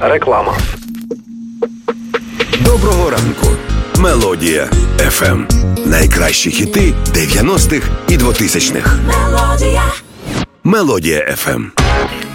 Реклама. Доброго ранку. Мелодія FM. Найкращі хіти 90-х і 2000-х. Мелодія FM.